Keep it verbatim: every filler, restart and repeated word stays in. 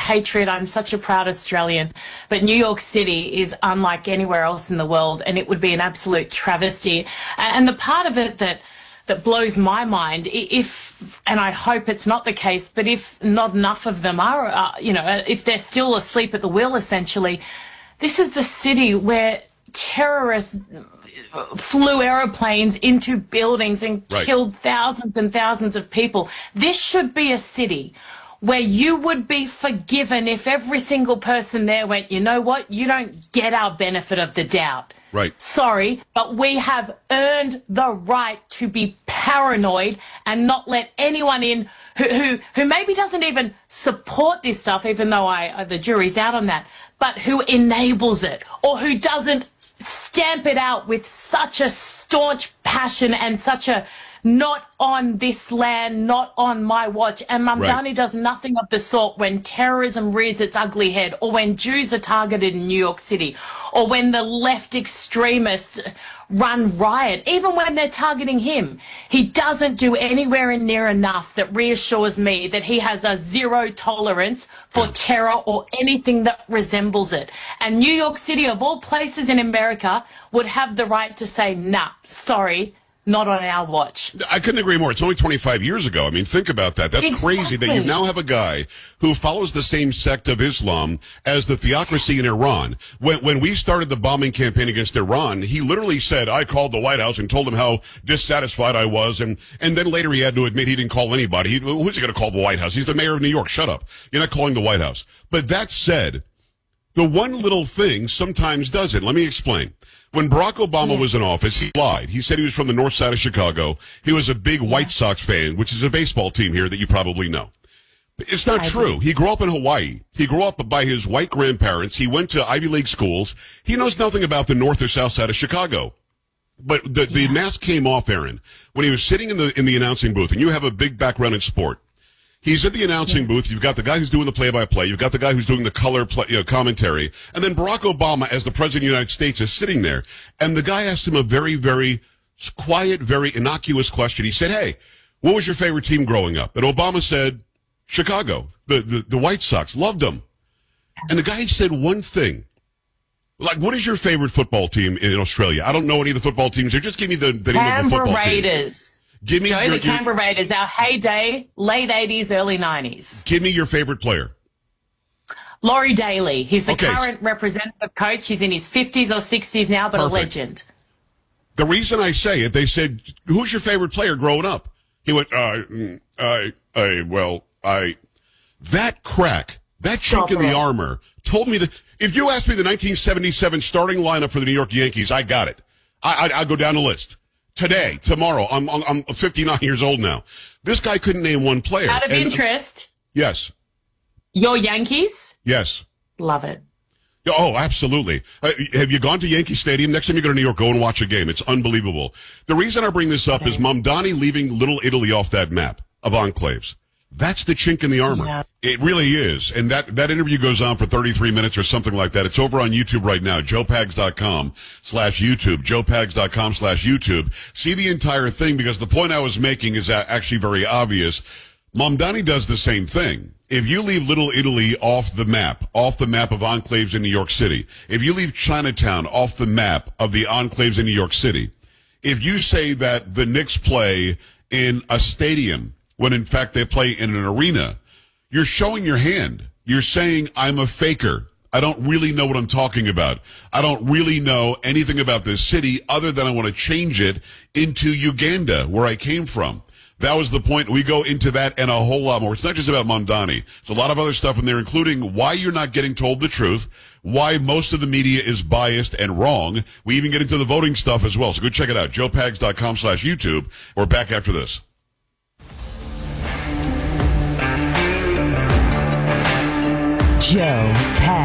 patriot. I'm such a proud Australian. But New York City is unlike anywhere else in the world, and it would be an absolute travesty. And the part of it that that blows my mind, if, and I hope it's not the case, but if not enough of them are, uh, you know, if they're still asleep at the wheel, essentially, this is the city where terrorists flew aeroplanes into buildings and right. killed thousands and thousands of people. This should be a city where you would be forgiven if every single person there went, you know what, you don't get our benefit of the doubt. Right. Sorry, but we have earned the right to be paranoid and not let anyone in who who, who maybe doesn't even support this stuff, even though I the jury's out on that, but who enables it or who doesn't stamp it out with such a staunch passion and such a not on this land, not on my watch. And Mamdani Right. does nothing of the sort when terrorism rears its ugly head, or when Jews are targeted in New York City, or when the left extremists run riot, even when they're targeting him. He doesn't do anywhere near enough that reassures me that he has a zero tolerance for terror or anything that resembles it. And New York City, of all places in America, would have the right to say, nah, sorry, not on our watch. I couldn't agree more. It's only twenty-five years ago. I mean, think about that. That's Exactly. crazy that you now have a guy who follows the same sect of Islam as the theocracy in Iran. When when we started the bombing campaign against Iran, he literally said, I called the White House and told them how dissatisfied I was. And, and then later he had to admit he didn't call anybody. He, who's he going to call the White House? He's the mayor of New York. Shut up. You're not calling the White House. But that said, the one little thing sometimes does it. Let me explain. When Barack Obama Yeah. was in office, he lied. He said he was from the north side of Chicago. He was a big White Sox fan, which is a baseball team here that you probably know. But it's not I true. do. He grew up in Hawaii. He grew up by his white grandparents. He went to Ivy League schools. He knows nothing about the north or south side of Chicago. But the, the Yeah. mask came off, Aaron, when he was sitting in the in the announcing booth, and you have a big background in sport. He's at the announcing Yeah. booth. You've got the guy who's doing the play-by-play. You've got the guy who's doing the color play, you know, commentary. And then Barack Obama, as the president of the United States, is sitting there. And the guy asked him a very, very quiet, very innocuous question. He said, hey, what was your favorite team growing up? And Obama said, Chicago, the, the, the White Sox. Loved them. And the guy said one thing. Like, what is your favorite football team in Australia? I don't know any of the football teams here. Just give me the, the name of the Canberra football team. Raiders. Give me Joe, your, the your, Canberra Raiders, our heyday, late eighties, early nineties. give me your favorite player. Laurie Daly. He's the Okay. current representative coach. He's in his fifties or sixties now, but Perfect. a legend. The reason I say it, they said, who's your favorite player growing up? He went, uh, mm, I, I, well, I, that crack, that chink in the Stop it. armor told me that, if you asked me the nineteen seventy-seven starting lineup for the New York Yankees, I got it. I, I, I go down the list. Today, tomorrow, I'm, I'm, I'm fifty-nine years old now. This guy couldn't name one player. Out of And- interest, Yes, your Yankees? yes. Love it. Oh, absolutely. Uh, have you gone to Yankee Stadium? Next time you go to New York, go and watch a game. It's unbelievable. The reason I bring this up is Mamdani leaving Little Italy off that map of enclaves. That's the chink in the armor. Yeah. It really is. And that, that interview goes on for thirty-three minutes or something like that. It's over on YouTube right now, joe pags dot com slash YouTube, joe pags dot com slash YouTube. See the entire thing, because the point I was making is actually very obvious. Mamdani does the same thing. If you leave Little Italy off the map, off the map of enclaves in New York City, if you leave Chinatown off the map of the enclaves in New York City, if you say that the Knicks play in a stadium when in fact they play in an arena, you're showing your hand. You're saying, I'm a faker. I don't really know what I'm talking about. I don't really know anything about this city other than I want to change it into Uganda, where I came from. That was the point. We go into that and a whole lot more. It's not just about Mamdani. There's a lot of other stuff in there, including why you're not getting told the truth, why most of the media is biased and wrong. We even get into the voting stuff as well. So go check it out, joe pags dot com slash YouTube. We're back after this. Joe Pags.